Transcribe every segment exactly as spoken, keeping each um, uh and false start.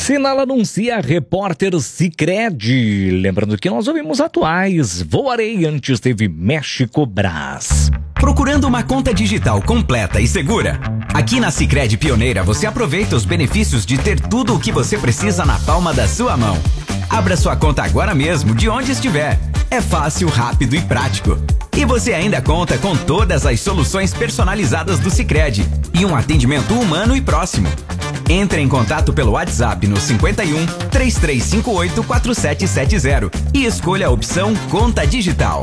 Sinal anuncia repórter Sicredi. Lembrando que nós ouvimos atuais. Voarei antes teve México Brás. Procurando uma conta digital completa e segura? Aqui na Sicredi Pioneira você aproveita os benefícios de ter tudo o que você precisa na palma da sua mão. Abra sua conta agora mesmo, de onde estiver. É fácil, rápido e prático. E você ainda conta com todas as soluções personalizadas do Sicredi e um atendimento humano e próximo. Entre em contato pelo WhatsApp no cinquenta e um, três três cinco oito, quatro sete sete zero e escolha a opção Conta Digital.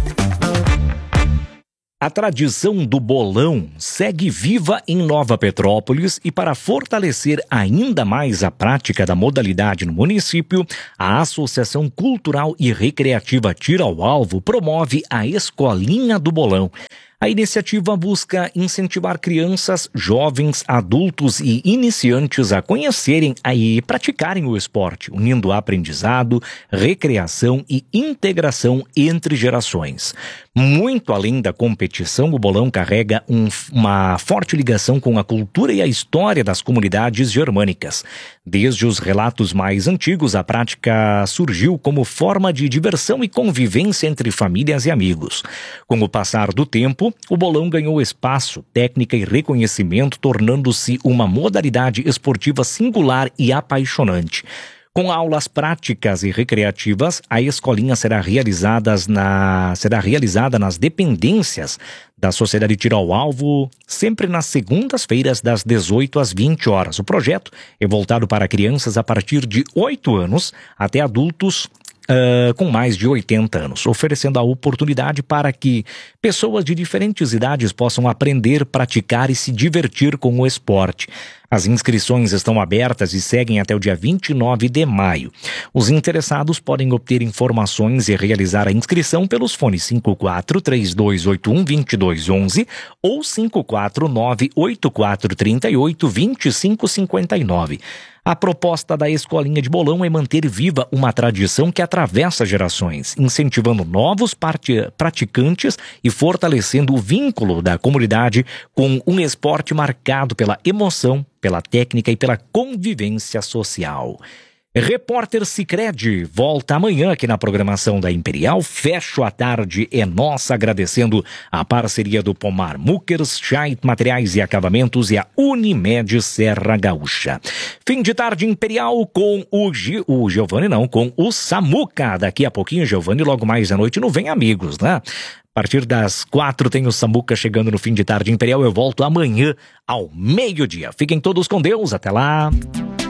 A tradição do bolão segue viva em Nova Petrópolis e para fortalecer ainda mais a prática da modalidade no município, a Associação Cultural e Recreativa Tiro ao Alvo promove a Escolinha do Bolão. A iniciativa busca incentivar crianças, jovens, adultos e iniciantes a conhecerem e praticarem o esporte, unindo aprendizado, recreação e integração entre gerações. Muito além da competição, o bolão carrega um, uma forte ligação com a cultura e a história das comunidades germânicas. Desde os relatos mais antigos, a prática surgiu como forma de diversão e convivência entre famílias e amigos. Com o passar do tempo, o bolão ganhou espaço, técnica e reconhecimento, tornando-se uma modalidade esportiva singular e apaixonante. Com aulas práticas e recreativas, a escolinha será, realizadas na, será realizada nas dependências da Sociedade Tiro ao Alvo, sempre nas segundas-feiras, das dezoito às vinte horas. O projeto é voltado para crianças a partir de oito anos até adultos Uh, com mais de oitenta anos, oferecendo a oportunidade para que pessoas de diferentes idades possam aprender, praticar e se divertir com o esporte. As inscrições estão abertas e seguem até o dia vinte e nove de maio. Os interessados podem obter informações e realizar a inscrição pelos fones cinco quatro, três dois oito um, dois dois um um ou cinco quatro nove, oito quatro três oito, dois cinco cinco nove. A proposta da Escolinha de Bolão é manter viva uma tradição que atravessa gerações, incentivando novos praticantes e fortalecendo o vínculo da comunidade com um esporte marcado pela emoção, pela técnica e pela convivência social. Repórter Sicredi volta amanhã aqui na programação da Imperial. Fecho a tarde é nossa, agradecendo a parceria do Pomar Muckers, Scheidt Materiais e Acabamentos e a Unimed Serra Gaúcha. Fim de tarde Imperial com o, G... o Giovanni, não, com o Samuca. Daqui a pouquinho, Giovanni, logo mais à noite no Vem Amigos, né? A partir das quatro tem o Samuca chegando no Fim de Tarde Imperial. Eu volto amanhã ao meio-dia. Fiquem todos com Deus. Até lá.